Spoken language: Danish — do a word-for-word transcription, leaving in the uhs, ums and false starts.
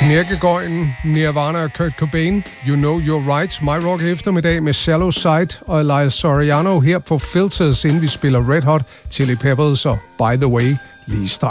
Knirkegøjen, Nirvana og Kurt Cobain. You Know You're Right. My Rock eftermiddag med Shallow Side og Elias Soriano her på Filters, inden vi spiller Red Hot Chili Peppers og By The Way, lige